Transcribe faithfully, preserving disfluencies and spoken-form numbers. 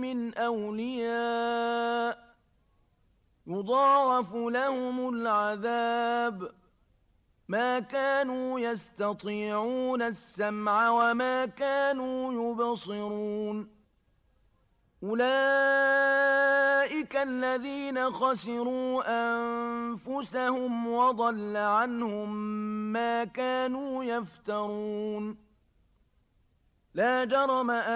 من أولياء يضاعف لهم العذاب ما كانوا يستطيعون السمع وما كانوا يبصرون أولئك الذين خسروا أنفسهم وضل عنهم ما كانوا يفترون لا جرم